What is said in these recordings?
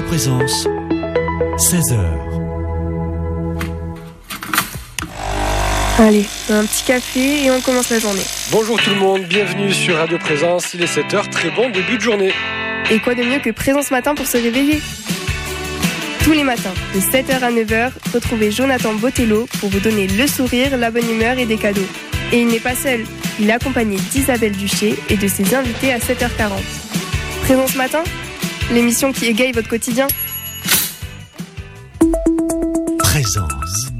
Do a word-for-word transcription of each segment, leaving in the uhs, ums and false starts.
Présence, seize heures. Allez, un petit café et on commence la journée. Bonjour tout le monde, bienvenue sur Radio Présence, il est sept heures, très bon début de journée. Et quoi de mieux que Présence Matin pour se réveiller ? Tous les matins, de sept heures à neuf heures, retrouvez Jonathan Botello pour vous donner le sourire, la bonne humeur et des cadeaux. Et il n'est pas seul, il est accompagné d'Isabelle Duché et de ses invités à sept heures quarante. Présence Matin, l'émission qui égaye votre quotidien. Présence.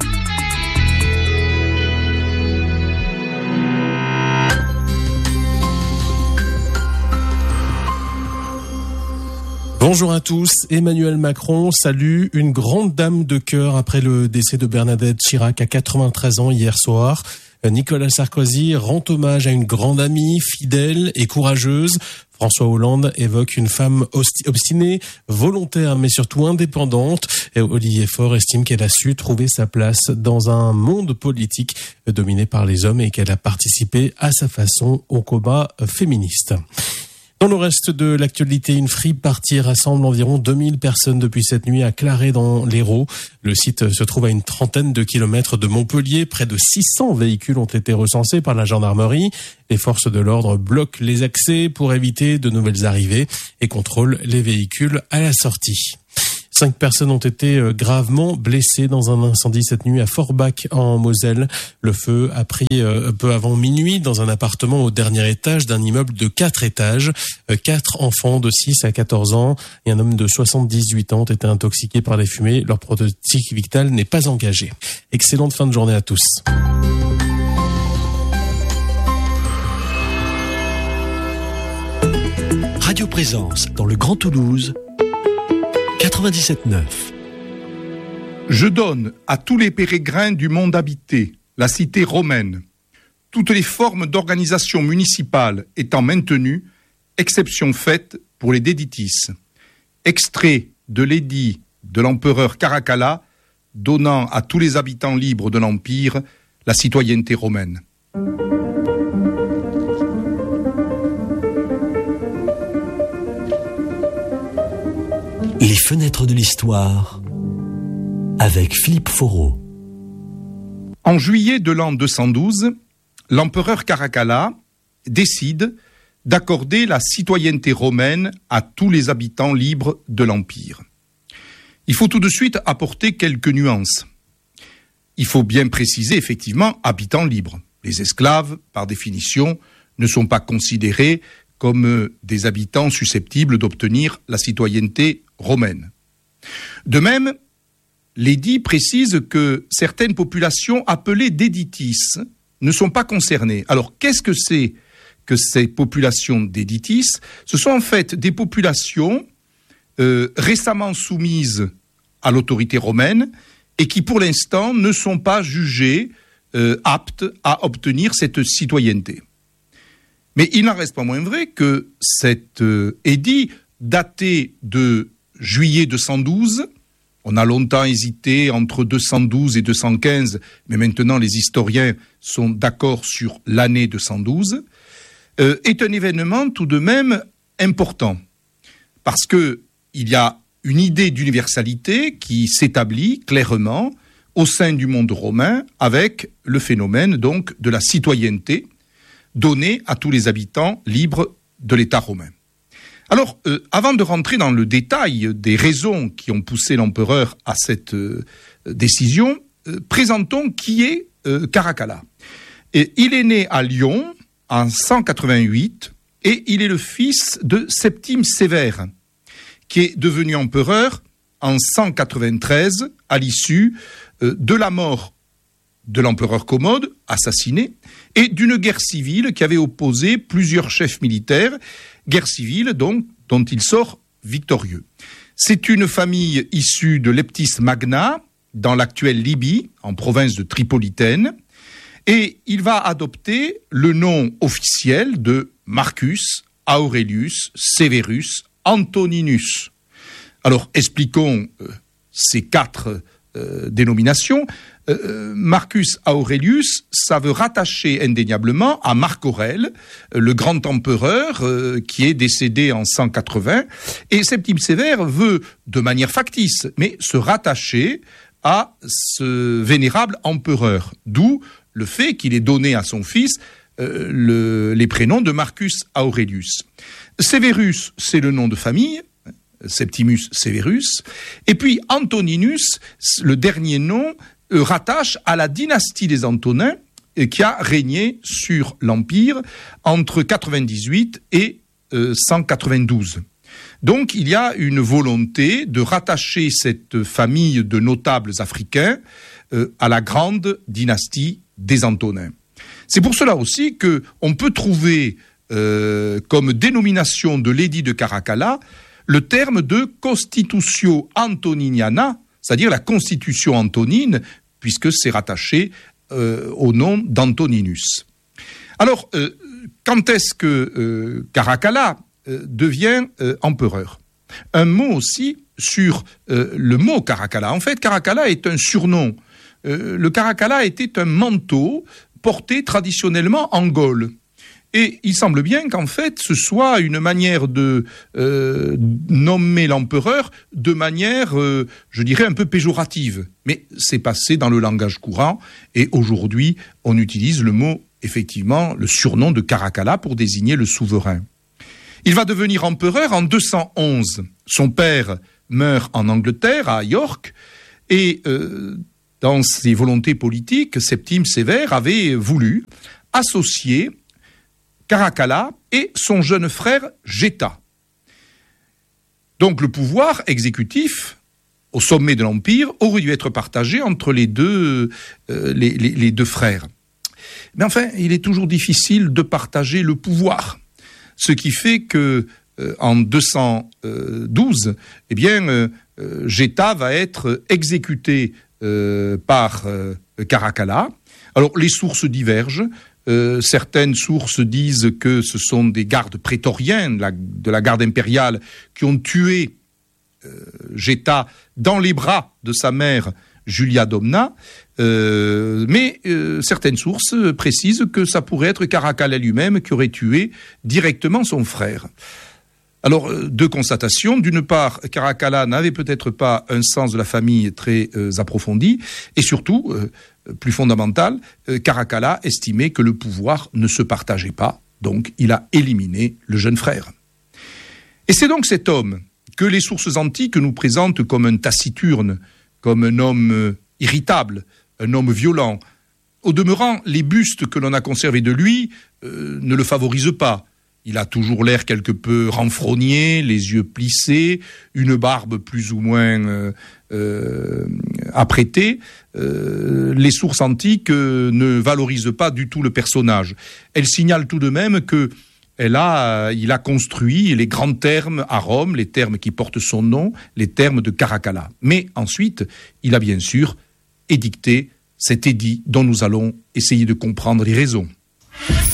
Bonjour à tous, Emmanuel Macron salue une grande dame de cœur après le décès de Bernadette Chirac à quatre-vingt-treize ans hier soir. Nicolas Sarkozy rend hommage à une grande amie, fidèle et courageuse. François Hollande évoque une femme obstinée, volontaire mais surtout indépendante. Et Olivier Faure estime qu'elle a su trouver sa place dans un monde politique dominé par les hommes et qu'elle a participé à sa façon au combat féministe. Dans le reste de l'actualité, une free party rassemble environ deux mille personnes depuis cette nuit à Claré dans l'Hérault. Le site se trouve à une trentaine de kilomètres de Montpellier. Près de six cents véhicules ont été recensés par la gendarmerie. Les forces de l'ordre bloquent les accès pour éviter de nouvelles arrivées et contrôlent les véhicules à la sortie. Cinq personnes ont été gravement blessées dans un incendie cette nuit à Forbach en Moselle. Le feu a pris peu avant minuit dans un appartement au dernier étage d'un immeuble de quatre étages. Quatre enfants de six à quatorze ans et un homme de soixante-dix-huit ans ont été intoxiqués par les fumées. Leur pronostic vital n'est pas engagé. Excellente fin de journée à tous. Radio Présence dans le Grand Toulouse. quatre-vingt-dix-sept neuf. Je donne à tous les pérégrins du monde habité, la cité romaine, toutes les formes d'organisation municipale étant maintenues, exception faite pour les déditis. Extrait de l'édit de l'empereur Caracalla, donnant à tous les habitants libres de l'Empire la citoyenneté romaine. Les fenêtres de l'histoire avec Philippe Foreau. En juillet de l'an deux cent douze, l'empereur Caracalla décide d'accorder la citoyenneté romaine à tous les habitants libres de l'Empire. Il faut tout de suite apporter quelques nuances. Il faut bien préciser effectivement habitants libres. Les esclaves, par définition, ne sont pas considérés comme des habitants susceptibles d'obtenir la citoyenneté romaine. De même, l'édit précise que certaines populations appelées déditis ne sont pas concernées. Alors, qu'est-ce que c'est que ces populations déditis ? Ce sont en fait des populations euh, récemment soumises à l'autorité romaine et qui, pour l'instant, ne sont pas jugées euh, aptes à obtenir cette citoyenneté. Mais il n'en reste pas moins vrai que cet euh, édit daté de juillet deux cent douze, on a longtemps hésité entre deux cent douze et deux cent quinze, mais maintenant les historiens sont d'accord sur l'année deux cent douze, euh, est un événement tout de même important, parce qu'il y a une idée d'universalité qui s'établit clairement au sein du monde romain avec le phénomène donc de la citoyenneté donnée à tous les habitants libres de l'État romain. Alors, euh, avant de rentrer dans le détail des raisons qui ont poussé l'empereur à cette euh, décision, euh, présentons qui est euh, Caracalla. Et il est né à Lyon en cent quatre-vingt-huit et il est le fils de Septime Sévère, qui est devenu empereur en cent quatre-vingt-treize à l'issue euh, de la mort de l'empereur Commode, assassiné, et d'une guerre civile qui avait opposé plusieurs chefs militaires, guerre civile donc dont il sort victorieux. C'est une famille issue de Leptis Magna, dans l'actuelle Libye, en province de Tripolitaine, et il va adopter le nom officiel de Marcus Aurelius Severus Antoninus. Alors expliquons euh, ces quatre euh, dénomination. Euh, Marcus Aurelius, ça veut rattacher indéniablement à Marc Aurèle, euh, le grand empereur euh, qui est décédé en cent quatre-vingts. Et Septime Sévère veut, de manière factice, mais se rattacher à ce vénérable empereur. D'où le fait qu'il ait donné à son fils euh, le, les prénoms de Marcus Aurelius. Severus, c'est le nom de famille, Septimus Severus. Et puis Antoninus, le dernier nom, euh, rattache à la dynastie des Antonins euh, qui a régné sur l'Empire entre quatre-vingt-dix-huit et euh, cent quatre-vingt-douze. Donc il y a une volonté de rattacher cette famille de notables africains euh, à la grande dynastie des Antonins. C'est pour cela aussi qu'on peut trouver euh, comme dénomination de l'édit de Caracalla le terme de Constitutio Antoniniana, c'est-à-dire la constitution antonine, puisque c'est rattaché euh, au nom d'Antoninus. Alors, euh, quand est-ce que euh, Caracalla euh, devient euh, empereur ? Un mot aussi sur euh, le mot Caracalla. En fait, Caracalla est un surnom. Euh, le Caracalla était un manteau porté traditionnellement en Gaule. Et il semble bien qu'en fait, ce soit une manière de euh, nommer l'empereur de manière, euh, je dirais, un peu péjorative. Mais c'est passé dans le langage courant, et aujourd'hui, on utilise le mot, effectivement, le surnom de Caracalla pour désigner le souverain. Il va devenir empereur en deux cent onze. Son père meurt en Angleterre, à York, et euh, dans ses volontés politiques, Septime Sévère avait voulu associer Caracalla et son jeune frère Geta. Donc le pouvoir exécutif au sommet de l'Empire aurait dû être partagé entre les deux, euh, les, les, les deux frères. Mais enfin, il est toujours difficile de partager le pouvoir. Ce qui fait que euh, en deux cent douze, eh bien, euh, Geta va être exécuté euh, par euh, Caracalla. Alors les sources divergent. Euh, certaines sources disent que ce sont des gardes prétoriens de la, de la garde impériale qui ont tué euh, Geta dans les bras de sa mère Julia Domna, euh, mais euh, certaines sources précisent que ça pourrait être Caracalla lui-même qui aurait tué directement son frère. Alors, deux constatations. D'une part, Caracalla n'avait peut-être pas un sens de la famille très euh, approfondi, et surtout, euh, plus fondamental, euh, Caracalla estimait que le pouvoir ne se partageait pas, donc il a éliminé le jeune frère. Et c'est donc cet homme que les sources antiques nous présentent comme un taciturne, comme un homme euh, irritable, un homme violent. Au demeurant, les bustes que l'on a conservés de lui euh, ne le favorisent pas. Il a toujours l'air quelque peu renfrogné, les yeux plissés, une barbe plus ou moins euh, euh, apprêtée. Euh, les sources antiques euh, ne valorisent pas du tout le personnage. Elles signalent tout de même que elle a, il a construit les grands termes à Rome, les termes qui portent son nom, les termes de Caracalla. Mais ensuite, il a bien sûr édicté cet édit dont nous allons essayer de comprendre les raisons.